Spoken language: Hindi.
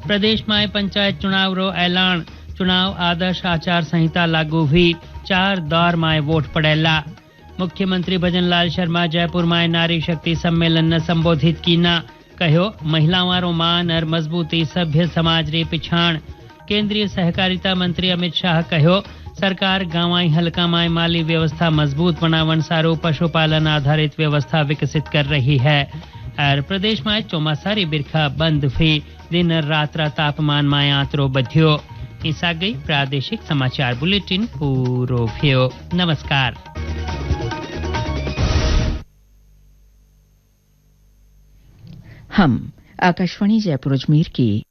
प्रदेश में पंचायत चुनाव रो ऐलान, चुनाव आदर्श आचार संहिता लागू हुई, 4 दौर में वोट पड़ेला। मुख्यमंत्री भजनलाल शर्मा जयपुर में नारी शक्ति सम्मेलन ने संबोधित कीना, कहो महिलाओं रो मान और मजबूती सभ्य समाज रे पिछाण। केंद्रीय सहकारिता मंत्री अमित शाह कहो, सरकार गांवाई हलका में माली व्यवस्था मजबूत बनावन सारू पशुपालन आधारित व्यवस्था विकसित कर रही है। और प्रदेश में चौमासारी बिरखा बंद हुई, दिन रात तापमान में आंतरो बध्यो। ईसा गई प्रादेशिक समाचार बुलेटिन पूरो भयो। नमस्कार। हम आकाशवाणी जयपुर अजमेर की